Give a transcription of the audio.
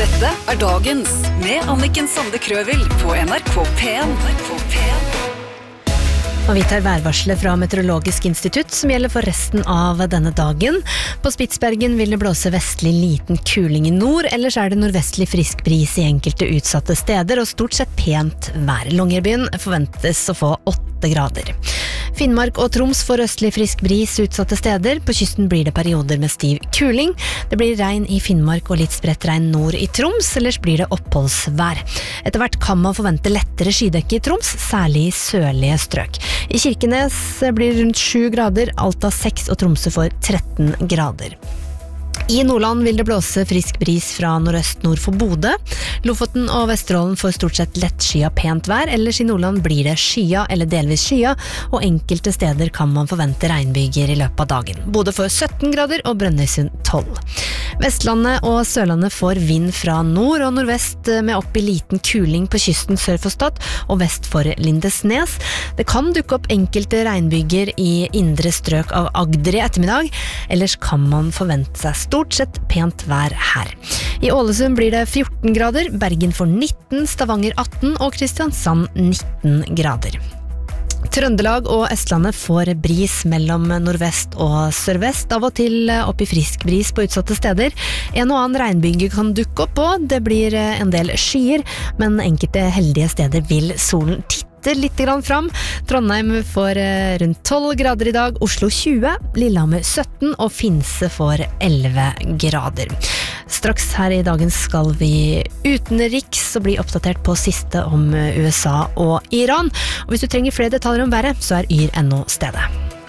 Dette dagens med Anniken Sande Krøvel på NRK P1. Og vi tar værvarselet fra Meteorologisk institutt som gjelder for resten av denne dagen. På Spitsbergen vil det blåse vestlig liten kuling i nord, ellers det nordvestlig frisk bris i enkelte utsatte steder og stort sett pent vær. Longyearbyen forventes å få 8 grader. Finnmark og Troms får østlig frisk bris utsatte steder. På kysten blir det perioder med stiv kuling. Det blir regn i Finnmark og litt spredt regn nord i Troms, ellers blir det oppholdsvær. Etter hvert kan man forvente lettere skydekke i Troms, særlig i sørlige strøk. I Kirkenes blir det rundt 7 grader, Alta 6 og Tromsø får 13 grader. I Nordland vil det blåse frisk bris fra nordøst nord for Bodø. Lofoten og Vesterålen får stort sett lettskyet pent vær, ellers i Nordland blir det skyet eller delvis skyet, og enkelte steder kan man forvente regnbyger i løpet av dagen. Bodø får 17 grader og Brønnøysund 12. Vestlandet og Sørlandet får vind fra nord og nordvest med opp i liten kuling på kysten sør for Stad og vest for Lindesnes. Det kan dukke opp enkelte regnbyger i indre strøk av Agder i ettermiddag, ellers kan man forvente seg stort sett pent vær her. I Ålesund blir det 14 grader, Bergen får 19, Stavanger 18 og Kristiansand 19 grader. Trøndelag og Østlandet får bris mellom nordvest og sørvest, av og til opp i frisk bris på utsatte steder. En og annen regnbyge kan dukke opp og det blir en del skyer, men enkelte heldige steder vil solen titte litt grann fram. Trondheim får rundt 12 grader i dag, Oslo 20, Lillehammer 17 og Finse får 11 grader. Straks her i dagen skal vi utenriks og bli oppdatert på siste om USA og Iran. Og hvis du trenger flere detaljer om været, så yr.no stedet.